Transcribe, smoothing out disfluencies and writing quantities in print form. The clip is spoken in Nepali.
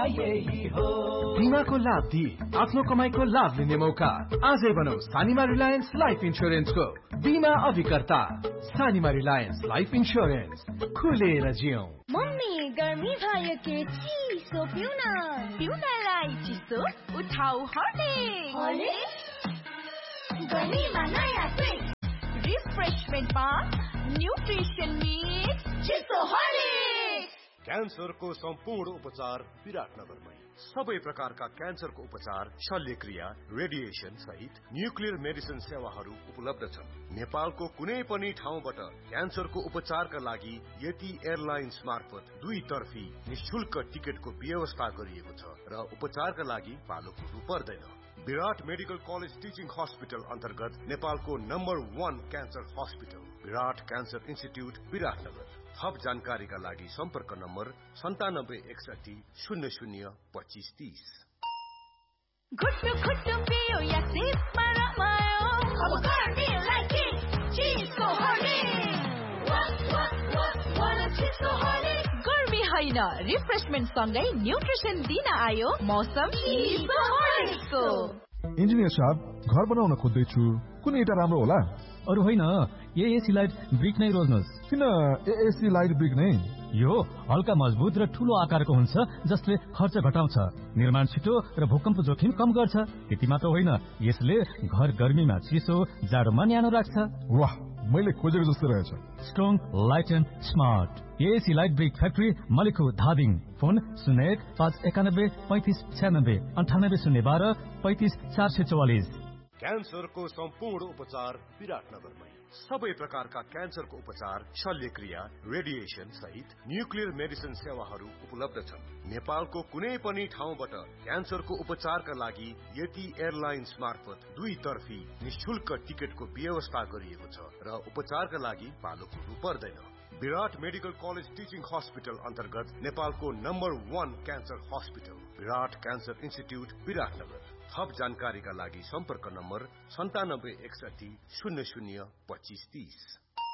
यही हो। बिमाको लाभ दिए आफ्नो कमाईको लाभ लिने मौका। आजै बनाऊ सानिमा रिलायन्स लाइफ इन्स्योरेन्सको बिमा अभिकर्ता। सानिमा रिलायन्स लाइफ इन्स्योरेन्स, खुलेर जियौं। मम्मी गर्मी भयो के चिसो पिउन। पिउनलाई चिसो उठाउ हर्लिक्स। गर्मीमा नयाँ ट्रिक रिफ्रेशमेन्टमा न्युट्रिसन मिक्स चिसो हर्लिक्स। क्यान्सरको सम्पूर्ण उपचार विराटनगरमै। सबै प्रकारका क्यान्सरको उपचार, शल्यक्रिया, रेडिएसन सहित न्युक्लियर मेडिसिन सेवाहरू उपलब्ध छन्। नेपालको कुनै पनि ठाउँबाट क्यान्सरको उपचारका लागि यति एयरलाइन्स मार्फत 2 तर्फी निशुल्क टिकटको व्यवस्था गरिएको छ र उपचारका लागि पालो खुल्नु पर्दैन। विराट मेडिकल कलेज टिचिङ हस्पिटल अन्तर्गत नेपालको नम्बर 1 क्यान्सर हस्पिटल विराट क्यान्सर इन्स्टिट्युट विराटनगर। थप जानकारीका लागि सम्पर्क नम्बर 9761 00 25 30। घुट्नु पियो या सिपमा रमायो, अब गर्मीलाई किक चिसो हर्लिक्स। गर्मी होइन रिफ्रेशमेन्ट सँगै न्युट्रिसन दिन आयो मौसम चिसो हर्लिक्सको। इन्जिनियर साहब, घर बनाउन खोज्दैछु, कुन इटा राम्रो होला? अरु होइन, एएसी लाइट ब्रिक नै रोज्नुहोस्। किन एएसी लाइट ब्रिक नै? यो हल्का मजबुत र ठूलो आकारको हुन्छ, जसले खर्च घटाउँछ, निर्माण छिटो र भूकम्प जोखिम कम गर्छ। त्यति मात्र होइन, यसले घर गर्मीमा चिसो, जाडोमा न्यानो राख्छ। वाह, मैले खोजेको जस्तो रहेछ। Strong, light and smart. AAC light brick factory, मलिखु, Dhading. Phone 01 591 35 96 98 012 35 444। क्यान्सरको सम्पूर्ण उपचार विराटनगरमै। सबै प्रकारका क्यान्सरको उपचार, शल्यक्रिया, रेडिएसन सहित न्युक्लियर मेडिसिन सेवाहरू उपलब्ध छन्। नेपालको कुनै पनि ठाउँबाट क्यान्सरको उपचारका लागि यति एयरलाइन्स मार्फत 2 तर्फी निशुल्क टिकटको व्यवस्था गरिएको छ र उपचारका लागि पालो खुल्नु पर्दैन। विराट मेडिकल कलेज टिचिङ हस्पिटल अन्तर्गत नेपालको नम्बर 1 क्यान्सर हस्पिटल विराट क्यान्सर इन्स्टिट्युट विराटनगर। थप जानकारीका लागि सम्पर्क नम्बर 9761 00 25 30।